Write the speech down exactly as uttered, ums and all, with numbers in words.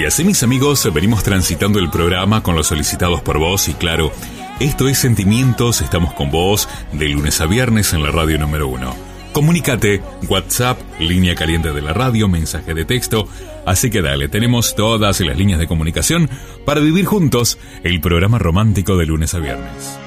así, mis amigos, venimos transitando el programa con los solicitados por vos y claro, esto es Sentimientos, estamos con vos de lunes a viernes en la radio número uno. Comunícate, WhatsApp, línea caliente de la radio, mensaje de texto, así que dale, tenemos todas las líneas de comunicación para vivir juntos el programa romántico de lunes a viernes.